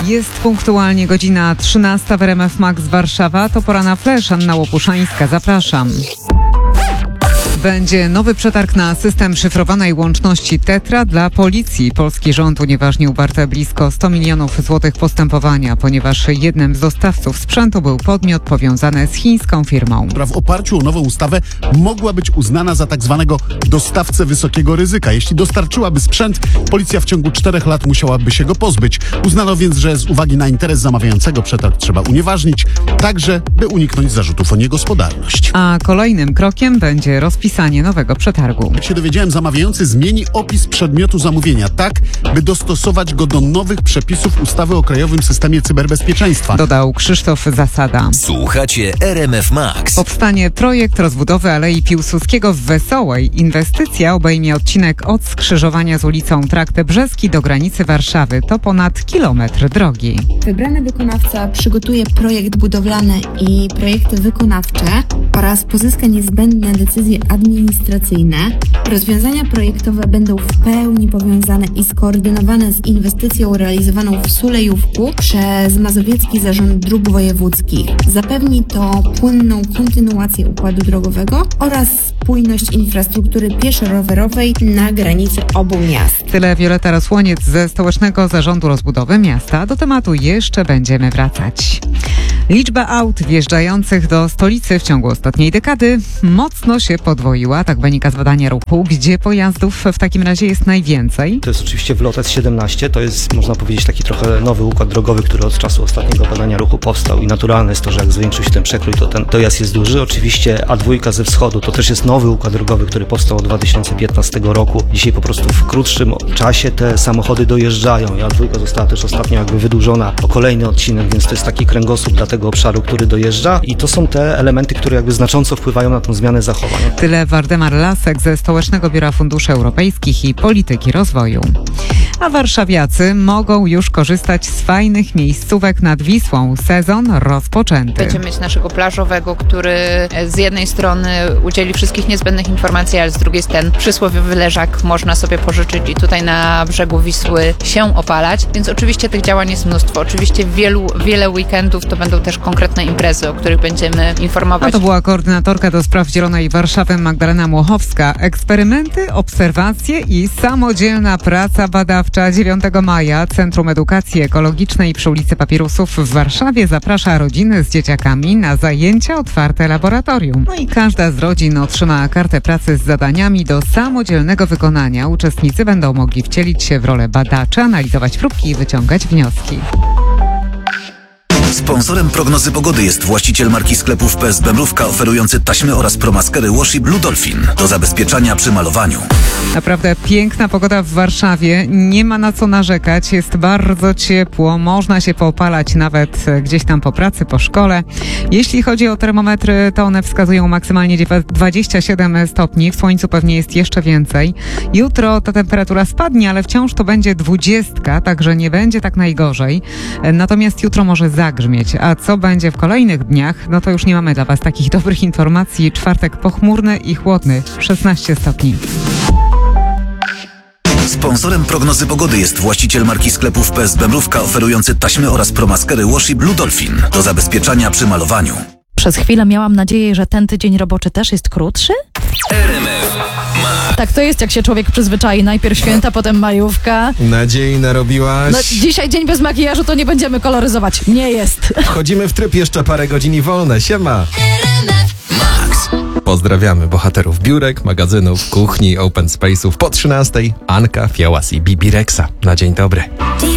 Jest punktualnie godzina 13 w RMF Max Warszawa. To pora na flash. Anna Łopuszańska, zapraszam. Będzie nowy przetarg na system szyfrowanej łączności Tetra dla policji. Polski rząd unieważnił warte blisko 100 milionów złotych postępowania, ponieważ jednym z dostawców sprzętu był podmiot powiązany z chińską firmą. W oparciu o nową ustawę mogła być uznana za tak zwanego dostawcę wysokiego ryzyka. Jeśli dostarczyłaby sprzęt, policja w ciągu 4 lat musiałaby się go pozbyć. Uznano więc, że z uwagi na interes zamawiającego przetarg trzeba unieważnić, także by uniknąć zarzutów o niegospodarność. A kolejnym krokiem będzie rozpisanie nowego przetargu. Jak się dowiedziałem, zamawiający zmieni opis przedmiotu zamówienia tak, by dostosować go do nowych przepisów ustawy o Krajowym Systemie Cyberbezpieczeństwa. Dodał Krzysztof Zasada. Słuchacie RMF Max. Powstanie projekt rozbudowy Alei Piłsudskiego w Wesołej. Inwestycja obejmie odcinek od skrzyżowania z ulicą Trakty Brzeski do granicy Warszawy. To ponad kilometr drogi. Wybrany wykonawca przygotuje projekt budowlany i projekty wykonawcze oraz pozyska niezbędne decyzje administracyjne. Rozwiązania projektowe będą w pełni powiązane i skoordynowane z inwestycją realizowaną w Sulejówku przez Mazowiecki Zarząd Dróg Wojewódzkich. Zapewni to płynną kontynuację układu drogowego oraz spójność infrastruktury pieszo-rowerowej na granicy obu miast. Tyle Wioleta Rosłoniec ze Stołecznego Zarządu Rozbudowy Miasta. Do tematu jeszcze będziemy wracać. Liczba aut wjeżdżających do stolicy w ciągu ostatniej dekady mocno się podwoiła. Tak wynika z badania ruchu. Gdzie pojazdów w takim razie jest najwięcej? To jest oczywiście wlot S17. To jest, można powiedzieć, taki trochę nowy układ drogowy, który od czasu ostatniego badania ruchu powstał i naturalne jest to, że jak zwiększył się ten przekrój, to ten dojazd jest duży. Oczywiście A2 ze wschodu to też jest nowy układ drogowy, który powstał od 2015 roku. Dzisiaj po prostu w krótszym czasie te samochody dojeżdżają i A2 została też ostatnio jakby wydłużona o kolejny odcinek, więc to jest taki kręgosłup dla tego obszaru, który dojeżdża i to są te elementy, które jakby znacząco wpływają na tą zmianę zachowań. Tyle Waldemar Lasek ze Stołecznego Biura Funduszy Europejskich i Polityki Rozwoju. A warszawiacy mogą już korzystać z fajnych miejscówek nad Wisłą. Sezon rozpoczęty. Będziemy mieć naszego plażowego, który z jednej strony udzieli wszystkich niezbędnych informacji, ale z drugiej ten przysłowiowy leżak można sobie pożyczyć i tutaj na brzegu Wisły się opalać. Więc oczywiście tych działań jest mnóstwo. Oczywiście wiele weekendów to będą też konkretne imprezy, o których będziemy informować. A to była koordynatorka do spraw Zielonej Warszawy Magdalena Młochowska. Eksperymenty, obserwacje i samodzielna praca badawcza. 9 maja Centrum Edukacji Ekologicznej przy ulicy Papirusów w Warszawie zaprasza rodziny z dzieciakami na zajęcia otwarte laboratorium. No i każda z rodzin otrzyma kartę pracy z zadaniami do samodzielnego wykonania. Uczestnicy będą mogli wcielić się w rolę badaczy, analizować próbki i wyciągać wnioski. Sponsorem prognozy pogody jest właściciel marki sklepów PSB Mrówka, oferujący taśmy oraz promaskery Washi Blue Dolphin do zabezpieczania przy malowaniu. Naprawdę piękna pogoda w Warszawie. Nie ma na co narzekać. Jest bardzo ciepło. Można się poopalać nawet gdzieś tam po pracy, po szkole. Jeśli chodzi o termometry, to one wskazują maksymalnie 27 stopni. W słońcu pewnie jest jeszcze więcej. Jutro ta temperatura spadnie, ale wciąż to będzie 20, także nie będzie tak najgorzej. Natomiast jutro może zagrzmieć. A co będzie w kolejnych dniach, no to już nie mamy dla Was takich dobrych informacji. Czwartek pochmurny i chłodny, 16 stopni. Sponsorem prognozy pogody jest właściciel marki sklepów PSB Mrówka, oferujący taśmy oraz promaskery Washi Blue Dolphin do zabezpieczania przy malowaniu. Przez chwilę miałam nadzieję, że ten tydzień roboczy też jest krótszy? RMF Max. Tak to jest, jak się człowiek przyzwyczai. Najpierw święta, potem majówka. Nadziei narobiłaś. No, dzisiaj dzień bez makijażu, to nie będziemy koloryzować. Nie jest. Wchodzimy w tryb, jeszcze parę godzin i wolne. Siema. Max. Pozdrawiamy bohaterów biurek, magazynów, kuchni, open space'ów po 13. Anka, Fiałas i Bibi Rexa. Na dzień dobry.